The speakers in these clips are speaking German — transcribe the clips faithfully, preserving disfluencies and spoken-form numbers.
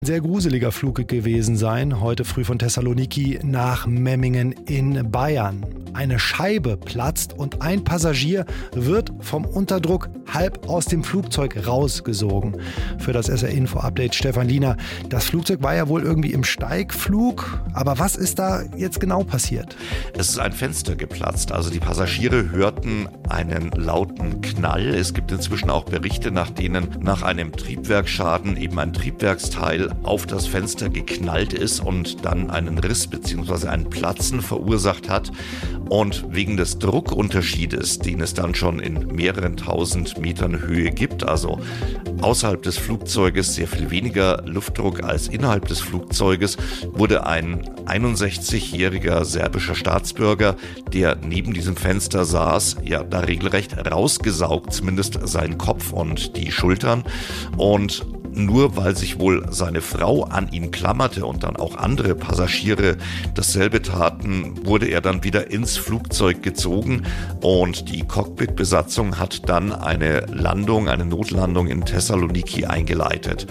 Sehr gruseliger Flug gewesen sein, heute früh von Thessaloniki nach Memmingen in Bayern. Eine Scheibe platzt und ein Passagier wird vom Unterdruck halb aus dem Flugzeug rausgesogen. Für das S R-Info-Update Stefan Liener. Das Flugzeug war ja wohl irgendwie im Steigflug, aber was ist da jetzt genau passiert? Es ist ein Fenster geplatzt, also die Passagiere hörten einen lauten Knall. Es gibt inzwischen auch Berichte, nach denen nach einem Triebwerksschaden eben ein Triebwerksteil auf das Fenster geknallt ist und dann einen Riss bzw. ein Platzen verursacht hat. Und wegen des Druckunterschiedes, den es dann schon in mehreren tausend Metern Höhe gibt, also außerhalb des Flugzeuges sehr viel weniger Luftdruck als innerhalb des Flugzeuges, wurde ein einundsechzigjähriger serbischer Staatsbürger, der neben diesem Fenster saß, ja da regelrecht rausgesaugt, zumindest seinen Kopf und die Schultern. Und nur weil sich wohl seine Frau an ihn klammerte und dann auch andere Passagiere dasselbe taten, wurde er dann wieder ins Flugzeug gezogen und die Cockpit-Besatzung hat dann eine Landung, eine Notlandung in Thessaloniki eingeleitet.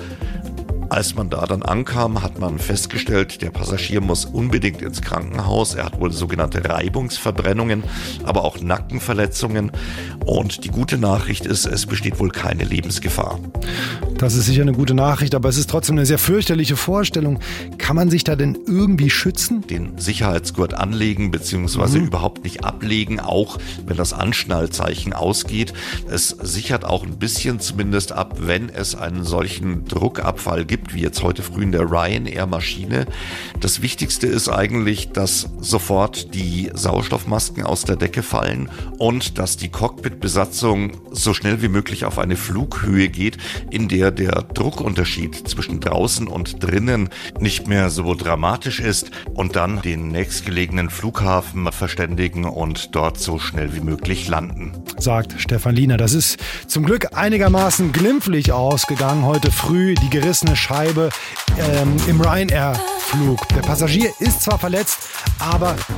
Als man da dann ankam, hat man festgestellt, der Passagier muss unbedingt ins Krankenhaus. Er hat wohl sogenannte Reibungsverbrennungen, aber auch Nackenverletzungen. Und die gute Nachricht ist, es besteht wohl keine Lebensgefahr. Das ist sicher eine gute Nachricht, aber es ist trotzdem eine sehr fürchterliche Vorstellung. Kann man sich da denn irgendwie schützen? Den Sicherheitsgurt anlegen bzw. mhm. überhaupt nicht ablegen, auch wenn das Anschnallzeichen ausgeht. Es sichert auch ein bisschen zumindest ab, wenn es einen solchen Druckabfall gibt, wie jetzt heute früh in der Ryanair-Maschine. Das Wichtigste ist eigentlich, dass sofort die Sauerstoffmasken aus der Decke fallen und dass die Cockpit-Besatzung so schnell wie möglich auf eine Flughöhe geht, in der der Druckunterschied zwischen draußen und drinnen nicht mehr so dramatisch ist und dann den nächstgelegenen Flughafen verständigen und dort so schnell wie möglich landen. Sagt Stefan Liener. Das ist zum Glück einigermaßen glimpflich ausgegangen heute früh. Die gerissene Scheibe ähm, im Ryanair-Flug. Der Passagier ist zwar verletzt, aber